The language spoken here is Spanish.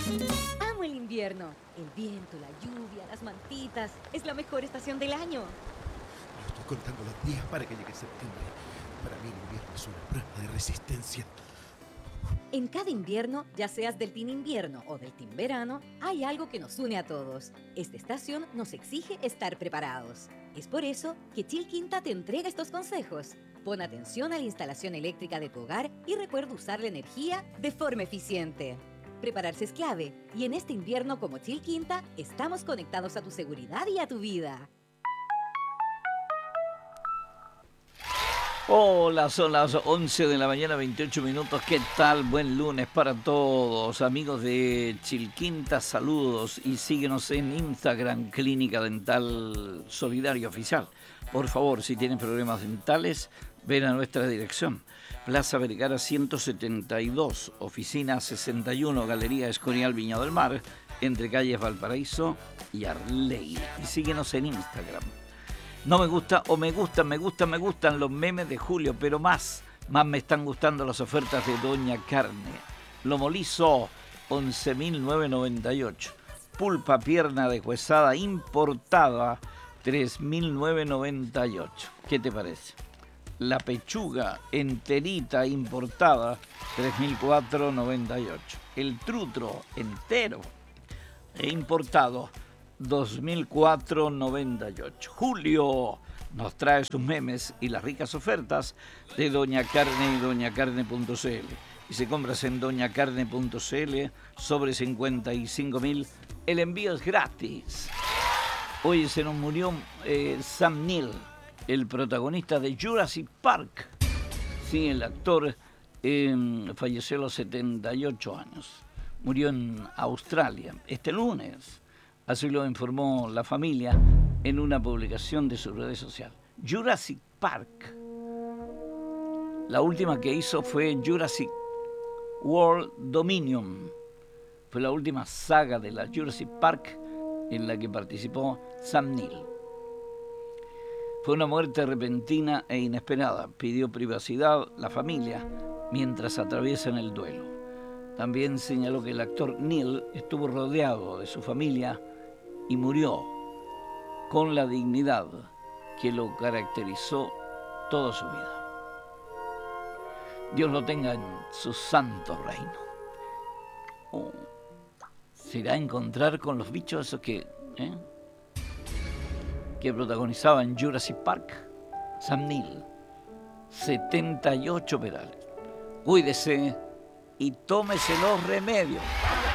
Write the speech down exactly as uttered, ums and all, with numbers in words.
Amo el invierno. El viento, la lluvia, las mantitas. Es la mejor estación del año. Yo estoy contando los días para que llegue septiembre. Para mí el invierno es una prueba de resistencia. En cada invierno, ya seas del team invierno o del team verano, hay algo que nos une a todos. Esta estación nos exige estar preparados. Es por eso que Chil Quinta te entrega estos consejos. Pon atención a la instalación eléctrica de tu hogar y recuerda usar la energía de forma eficiente. Prepararse es clave, y en este invierno como Chil Quinta, estamos conectados a tu seguridad y a tu vida. Hola, son las once de la mañana, veintiocho minutos. ¿Qué tal? Buen lunes para todos. Amigos de Chilquinta, saludos. Y síguenos en Instagram, Clínica Dental Solidaria Oficial. Por favor, si tienen problemas dentales, ven a nuestra dirección. Plaza Vergara ciento setenta y dos, oficina sesenta y uno, Galería Escorial, Viña del Mar, entre calles Valparaíso y Arley. Y síguenos en Instagram. No me gusta o me gustan, me gustan, me gustan los memes de Julio, pero más, más me están gustando las ofertas de Doña Carne. Lomo liso, once mil novecientos noventa y ocho. Pulpa pierna deshuesada importada, tres mil novecientos noventa y ocho. ¿Qué te parece? La pechuga enterita importada, tres mil cuatrocientos noventa y ocho. El trutro entero e importado, dos mil cuatrocientos noventa y ocho. Julio nos trae sus memes y las ricas ofertas de Doña Carne y doña carne punto c l. Y si compras en doña carne punto c l sobre cincuenta y cinco mil, el envío es gratis. Hoy se nos murió eh, Sam Neill, el protagonista de Jurassic Park. Sí, el actor eh, falleció a los setenta y ocho años. Murió en Australia este lunes. Así lo informó la familia en una publicación de su red social. Jurassic Park. La última que hizo fue Jurassic World Dominion. Fue la última saga de la Jurassic Park en la que participó Sam Neill. Fue una muerte repentina e inesperada. Pidió privacidad la familia mientras atraviesan el duelo. También señaló que el actor Neill estuvo rodeado de su familia y murió con la dignidad que lo caracterizó toda su vida. Dios lo tenga en su santo reino. Oh, ¿se irá a encontrar con los bichos esos que, eh, que protagonizaban Jurassic Park? Sam Neill, setenta y ocho pedales. Cuídese y tómese los remedios.